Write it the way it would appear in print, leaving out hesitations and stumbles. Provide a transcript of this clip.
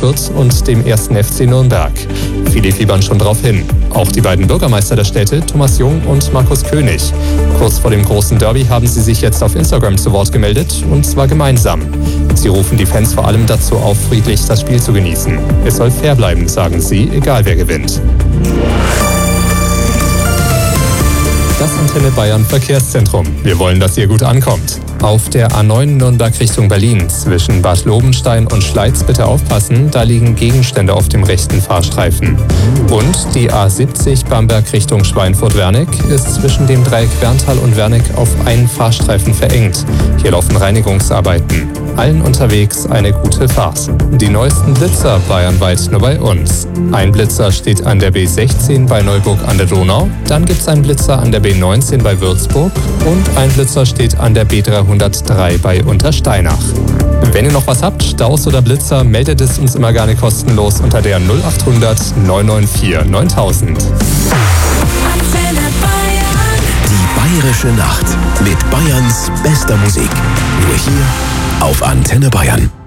Fürth und dem 1. FC Nürnberg. Viele fiebern schon drauf hin. Auch die beiden Bürgermeister der Städte, Thomas Jung und Markus König. Kurz vor dem großen Derby haben sie sich jetzt auf Instagram zu Wort gemeldet, und zwar gemeinsam. Sie rufen die Fans vor allem dazu auf, friedlich das Spiel zu genießen. Es soll fair bleiben, sagen sie, egal wer gewinnt. Das Antenne Bayern Verkehrszentrum. Wir wollen, dass ihr gut ankommt. Auf der A9 Nürnberg Richtung Berlin zwischen Bad Lobenstein und Schleiz bitte aufpassen, da liegen Gegenstände auf dem rechten Fahrstreifen. Und die A70 Bamberg Richtung Schweinfurt-Wernig ist zwischen dem Dreieck Werntal und Wernig auf einen Fahrstreifen verengt. Hier laufen Reinigungsarbeiten. Allen unterwegs eine gute Fahrt. Die neuesten Blitzer bayernweit nur bei uns. Ein Blitzer steht an der B16 bei Neuburg an der Donau, dann gibt es einen Blitzer an der B19 bei Würzburg und ein Blitzer steht an der B303 bei Untersteinach. Wenn ihr noch was habt, Staus oder Blitzer, meldet es uns immer gerne kostenlos unter der 0800 994 9000. Die Bayerische Nacht mit Bayerns bester Musik. Nur hier auf Antenne Bayern.